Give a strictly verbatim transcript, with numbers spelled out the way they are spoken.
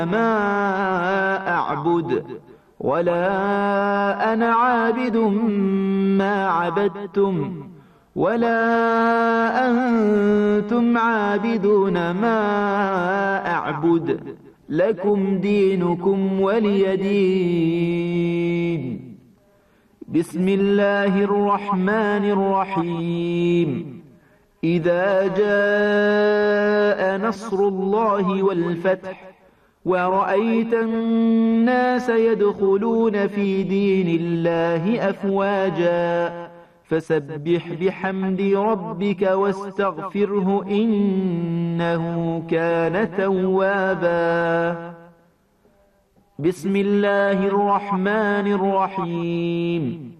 ما أعبد ولا أنا عابد ما عبدتم ولا أنتم عابدون ما أعبد لكم دينكم ولي دين. بسم الله الرحمن الرحيم. إذا جاء نصر الله والفتح ورأيت الناس يدخلون في دين الله أفواجا فسبح بحمد ربك واستغفره إنه كان توابا. بسم الله الرحمن الرحيم.